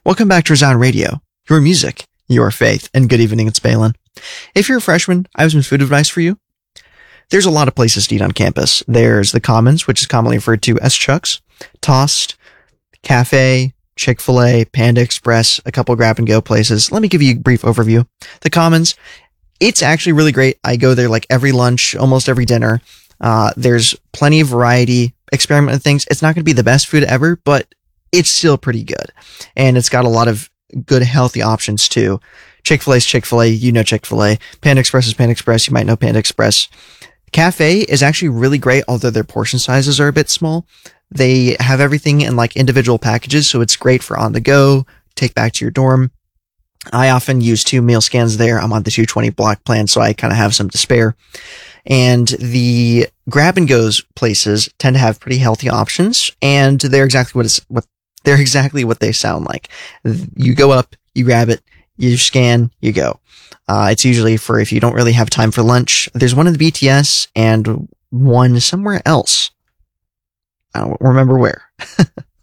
Welcome back to Resound Radio, your music, your faith, and good evening, it's Balin. If you're a freshman, I have some food advice for you. There's a lot of places to eat on campus. There's the Commons, which is commonly referred to as Chuck's, Tossed, Cafe, Chick-fil-A, Panda Express, a couple grab-and-go places. Let me give you a brief overview. The Commons, it's actually really great. I go there like every lunch, almost every dinner. There's plenty of variety, experiment with things. It's not going to be the best food ever, but it's still pretty good. And it's got a lot of good, healthy options too. Chick-fil-A's Chick-fil-A, you know Chick-fil-A. Panda Express is Panda Express, you might know Panda Express. Cafe is actually really great, although their portion sizes are a bit small. They have everything in like individual packages, so it's great for on the go, take back to your dorm. I often use 2 meal scans there. I'm on the 220 block plan, so I kind of have some to spare. And the grab and goes places tend to have pretty healthy options, and they're exactly what they sound like. You go up, you grab it, you scan, you go. It's usually for if you don't really have time for lunch. There's one in the BTS and one somewhere else. I don't remember where.